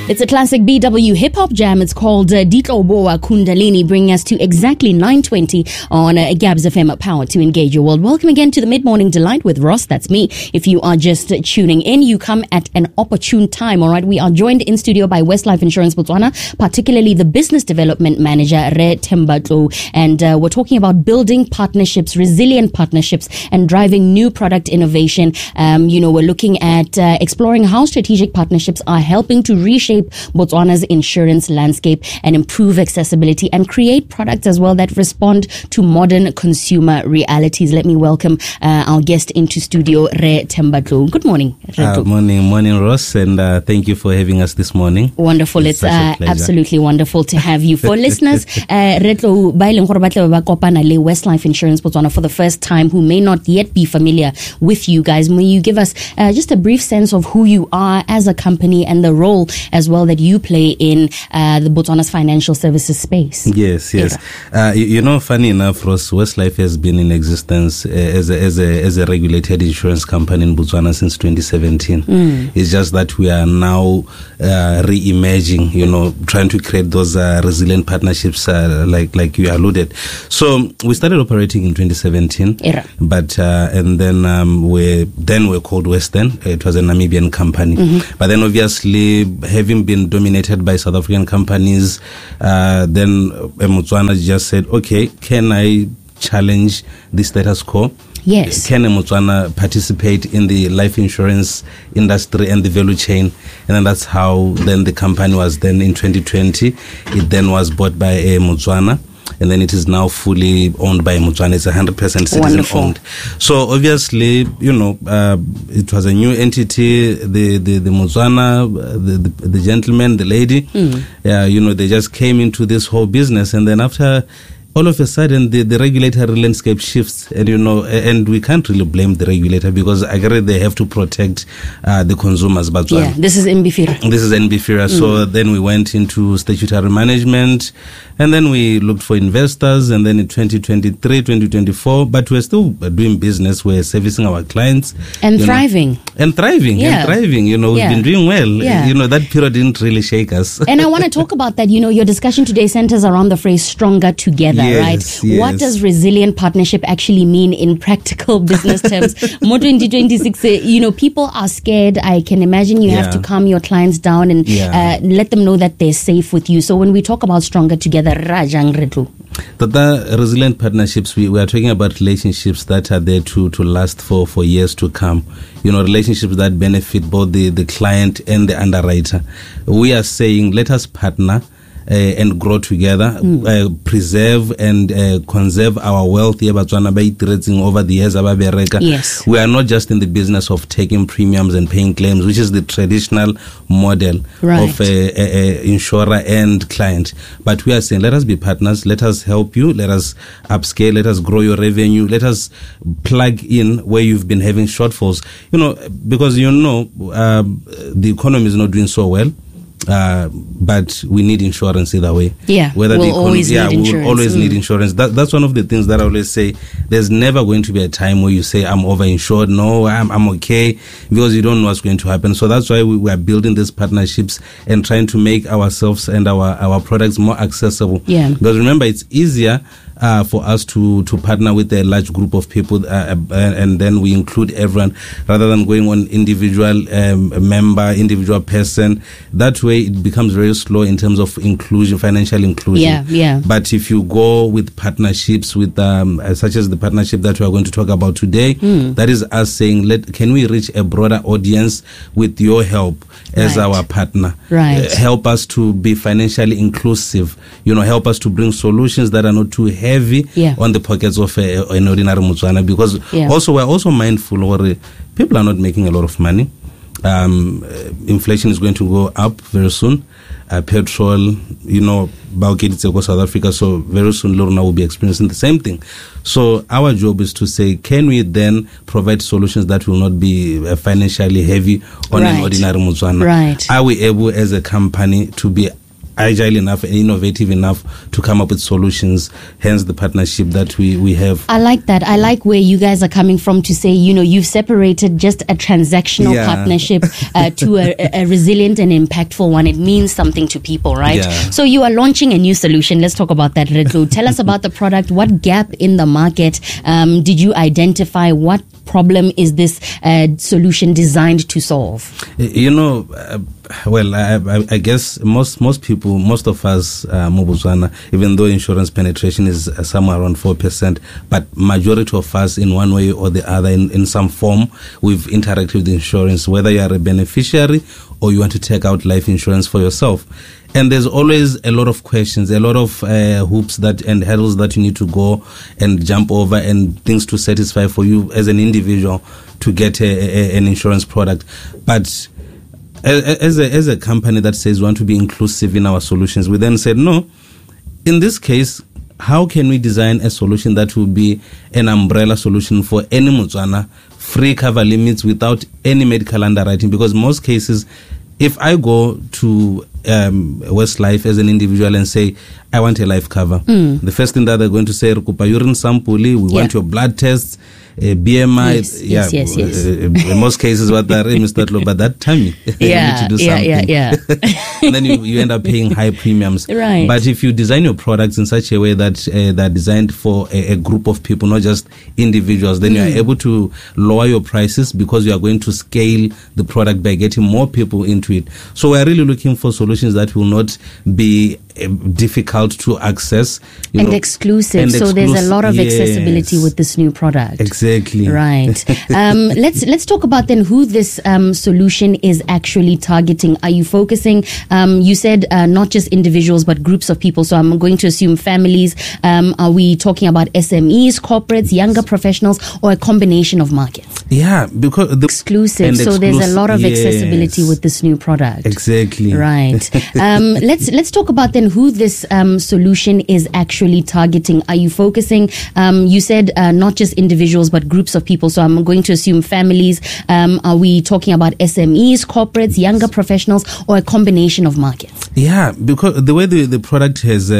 It's a classic BW hip-hop jam. It's called Ditlo Boa Kundalini, bringing us to exactly 9:20 on Gabs FM Power to Engage Your World. Welcome again to the Mid-Morning Delight with Ross. That's me. If you are just tuning in, you come at an opportune time, all right? We are joined in studio by Westlife Insurance Botswana, particularly the Business Development Manager, Re Tembatlo. And we're talking about building partnerships, resilient partnerships, and driving new product innovation. We're looking at exploring how strategic partnerships are helping to reshape Botswana's insurance landscape and improve accessibility and create products as well that respond to modern consumer realities. Let me welcome our guest into studio, Re Tembatlo. Good morning, Re. Morning, Ross, and thank you for having us this morning. Wonderful. It's absolutely wonderful to have you. For listeners, Retlo Westlife Insurance Botswana for the first time who may not yet be familiar with you guys, may you give us just a brief sense of who you are as a company and the role as well that you play in the Botswana's financial services space? Yes. Funny enough, Ross, Westlife has been in existence as a regulated insurance company in Botswana since 2017. It's just that we are now re-emerging, trying to create those resilient partnerships like you alluded. So we started operating in 2017, but and then we're called Western. It was a Namibian company, but then obviously having been dominated by South African companies, then Botswana just said, okay, can I challenge the status quo? Yes. Can Botswana participate in the life insurance industry and the value chain? And then that's how then the company was then in 2020. It then was bought by Botswana. And then it is now fully owned by Botswana. It's 100% citizen owned. So obviously, it was a new entity. The Botswana, the gentleman, the lady, they just came into this whole business. And then after, all of a sudden, the regulatory landscape shifts, and we can't really blame the regulator because I agree they have to protect the consumers. But this is NBFIRA. So then we went into statutory management, and then we looked for investors, and then in 2023, 2024, but we're still doing business. We're servicing our clients and thriving. We've been doing well. That period didn't really shake us. And I want to talk about that. Your discussion today centers around the phrase "stronger together." Yes, right? Yes. What does resilient partnership actually mean in practical business terms? More 2026, people are scared. I can imagine you have to calm your clients down and let them know that they're safe with you. So when we talk about stronger together, the resilient partnerships, we are talking about relationships that are there to last for years to come. Relationships that benefit both the client and the underwriter. We are saying, let us partner and grow together, preserve and conserve our wealth over the years. Yes. We are not just in the business of taking premiums and paying claims, which is the traditional model of insurer and client. But we are saying, let us be partners, let us help you, let us upscale, let us grow your revenue, let us plug in where you've been having shortfalls. Because the economy is not doing so well. But we need insurance either way. We'll always need insurance. That's one of the things that I always say. There's never going to be a time where you say, I'm over-insured. No, I'm okay, because you don't know what's going to happen. So that's why we are building these partnerships and trying to make ourselves and our products more accessible. Because remember, it's easier for us to partner with a large group of people, and then we include everyone, rather than going on individual member, individual person. That way it becomes very slow in terms of inclusion, financial inclusion. But if you go with partnerships with such as the partnership that we are going to talk about today, that is us saying, can we reach a broader audience with your help as our partner? Help us to be financially inclusive, help us to bring solutions that are not too heavy on the pockets of an ordinary Botswana, because also we're also mindful people are not making a lot of money. Inflation is going to go up very soon. Petrol, South Africa, so very soon Lorna will be experiencing the same thing. So our job is to say, can we then provide solutions that will not be financially heavy on an ordinary Botswana? Are we able as a company to be agile enough and innovative enough to come up with solutions, hence the partnership that we have. I like that. I like where you guys are coming from to say, you've separated just a transactional partnership to a resilient and impactful one. It means something to people, right? Yeah. So you are launching a new solution. Let's talk about that, Retlo. Tell us about the product. What gap in the market did you identify? What problem is this solution designed to solve? Well, I guess most people, most of us, Botswana, even though insurance penetration is somewhere around 4%, but majority of us, in one way or the other, in some form, we've interacted with insurance, whether you are a beneficiary or you want to take out life insurance for yourself. And there's always a lot of questions, a lot of hoops and hurdles that you need to go and jump over, and things to satisfy for you as an individual to get an insurance product. But as a company that says we want to be inclusive in our solutions, we then said, no, in this case, how can we design a solution that will be an umbrella solution for any Motswana, free cover limits without any medical underwriting? Because most cases, if I go to Westlife as an individual and say, I want a life cover, the first thing that they're going to say, Rukupa urine sample, we want your blood tests, BMI. Yes. In most cases, what they're Mr. Low, but that time you need to do something. And then you end up paying high premiums. Right. But if you design your products in such a way that they're designed for a group of people, not just individuals, then you are able to lower your prices because you are going to scale the product by getting more people into it. So we're really looking for solutions that will not be difficult to access and exclusive. So there's a lot of accessibility with this new product. Exactly. Right. Let's talk about then who this solution is actually targeting. Are you focusing? You said not just individuals but groups of people. So I'm going to assume families. Are we talking about SMEs, corporates, younger professionals, or a combination of markets? Yeah, because exclusive. So there's a lot of accessibility with this new product. Exactly. Right. Let's talk about then who this solution is actually targeting. Are you focusing? You said not just individuals but groups of people. So I'm going to assume families. Are we talking about SMEs, corporates, younger professionals, or a combination of markets? Yeah, because the way the product has